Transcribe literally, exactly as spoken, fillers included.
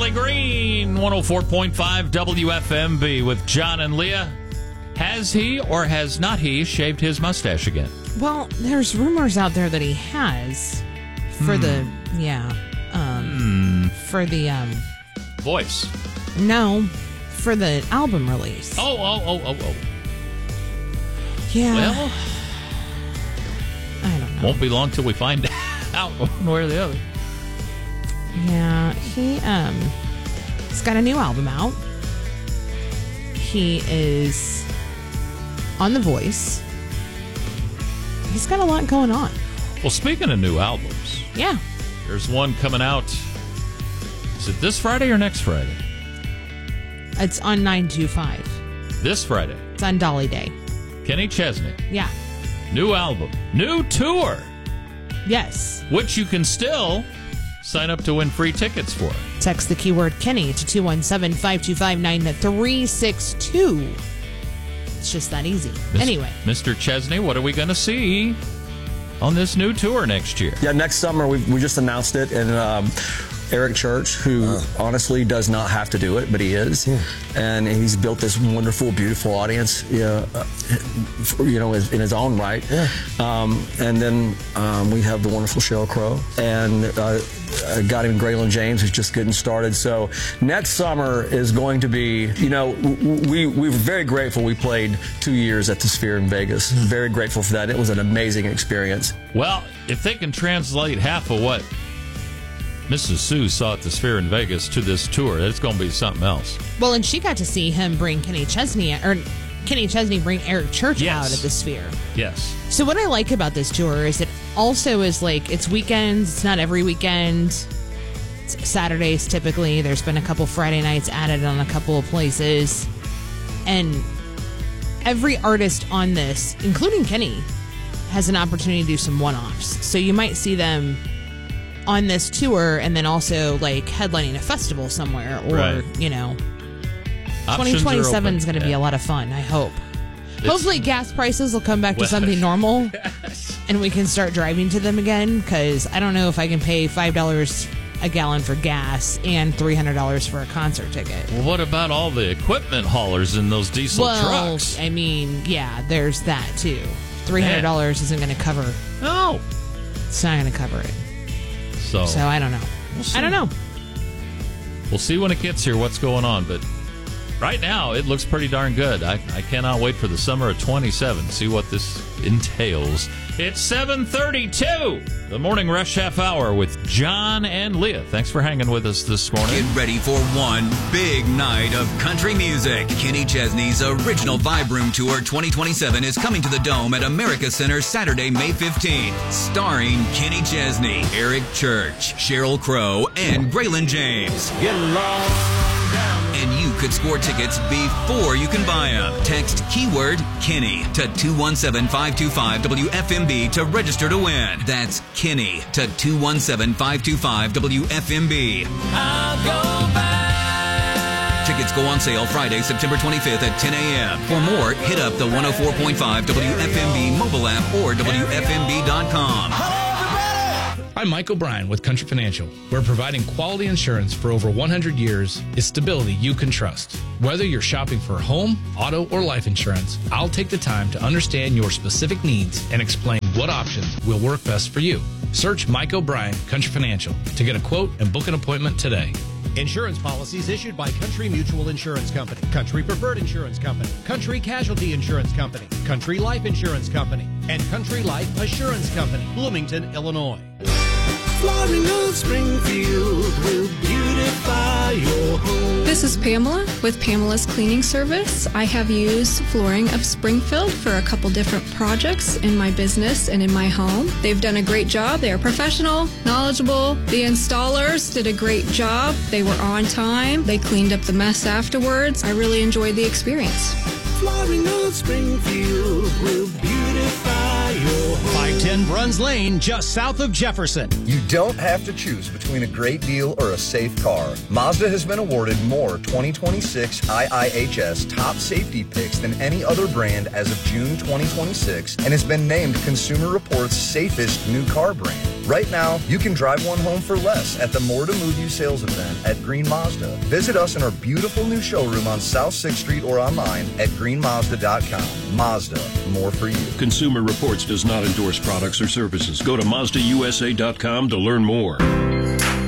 Farley Green, one oh four point five W F M B with John and Leah. Has he or has not he shaved his mustache again? Well, there's rumors out there that he has for hmm. the, yeah, um, hmm. for the, um, voice. No, for the album release. Oh, oh, oh, oh, oh. Yeah. Well, I don't know. Won't be long till we find out one way or the other. Yeah, he, um, he's got a new album out. He is on The Voice. He's got a lot going on. Well, speaking of new albums. Yeah. There's one coming out. Is it this Friday or next Friday? It's on nine two five. This Friday. It's on Dolly Day. Kenny Chesney. Yeah. New album. New tour. Yes. Which you can still sign up to win free tickets for. Text the keyword Kenny to two one seven, five two five, nine three six two. It's just that easy. Mister Anyway. Mister Chesney, what are we going to see on this new tour next year? Yeah, next summer we we just announced it, and um, Eric Church, who uh. honestly does not have to do it, but he is, yeah. and he's built this wonderful, beautiful audience, you know, uh, you know in his own right. Yeah. Um, and then um, we have the wonderful Sheryl Crow, and uh, a guy named Graylin James who's just getting started. So next summer is going to be, you know, we we were very grateful. We played two years at the Sphere in Vegas. Very grateful for that. It was an amazing experience. Well, if they can translate half of what Missus Sue saw at the Sphere in Vegas to this tour, it's going to be something else. Well, and she got to see him bring Kenny Chesney, or Kenny Chesney bring Eric Church yes. out at the Sphere. Yes. So what I like about this tour is it also is like, it's weekends, it's not every weekend. It's Saturdays typically. There's been a couple Friday nights added on a couple of places. And every artist on this, including Kenny, has an opportunity to do some one-offs. So you might see them on this tour and then also like headlining a festival somewhere, or right. you know, Options twenty twenty-seven is going to yeah. be a lot of fun, I hope. It's, Hopefully gas prices will come back to well, something normal yes. and we can start driving to them again, because I don't know if I can pay five dollars a gallon for gas and three hundred dollars for a concert ticket. Well, what about all the equipment haulers in those diesel well, trucks? I mean, yeah, there's that too. three hundred dollars Man. isn't going to cover. No. It's not going to cover it. So, so I don't know. We'll I don't know. We'll see when it gets here what's going on, but right now it looks pretty darn good. I, I cannot wait for the summer of twenty-seven to see what this entails. It's seven thirty-two, the Morning Rush Half Hour with John and Leah. Thanks for hanging with us this morning. Get ready for one big night of country music. Kenny Chesney's original Vibe Room Tour twenty twenty-seven is coming to the Dome at America Center Saturday, May fifteenth. Starring Kenny Chesney, Eric Church, Sheryl Crow, and Graylin James. Get along. And you could score tickets before you can buy them. Text keyword Kenny to two one seven, five two five, W F M B to register to win. That's Kenny to two one seven, five two five, W F M B. I'll go back. Tickets go on sale Friday, September twenty-fifth at ten a.m. For more, hit up the one oh four point five W F M B mobile app or W F M B dot com. I'm Mike O'Brien with Country Financial, where providing quality insurance for over one hundred years is stability you can trust. Whether you're shopping for home, auto, or life insurance, I'll take the time to understand your specific needs and explain what options will work best for you. Search Mike O'Brien Country Financial to get a quote and book an appointment today. Insurance policies issued by Country Mutual Insurance Company, Country Preferred Insurance Company, Country Casualty Insurance Company, Country Life Insurance Company, and Country Life Assurance Company, Bloomington, Illinois. Flooring of Springfield will beautify your home. This is Pamela with Pamela's Cleaning Service. I have used Flooring of Springfield for a couple different projects in my business and in my home. They've done a great job. They are professional, knowledgeable. The installers did a great job. They were on time. They cleaned up the mess afterwards. I really enjoyed the experience. Flooring of Springfield will beautify your home. five ten Bruns Lane, just south of Jefferson. You don't have to choose between a great deal or a safe car. Mazda has been awarded more twenty twenty-six I I H S top safety picks than any other brand as of June twenty twenty-six and has been named Consumer Reports' safest new car brand. Right now, you can drive one home for less at the More to Move You sales event at Green Mazda. Visit us in our beautiful new showroom on South sixth Street or online at green mazda dot com. Mazda, more for you. Consumer Reports does not endorse products or services. Go to Mazda U S A dot com to learn more.